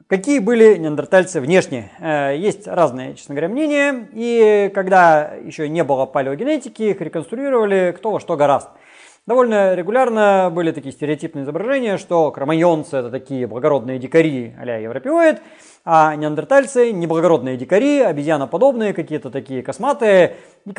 Какие были неандертальцы внешне? Есть разные, честно говоря, мнения. И когда еще не было палеогенетики, их реконструировали кто во что гораст. Довольно регулярно были такие стереотипные изображения, что кроманьонцы это такие благородные дикари а-ля европеоид, а неандертальцы неблагородные дикари, обезьяноподобные, какие-то такие косматые.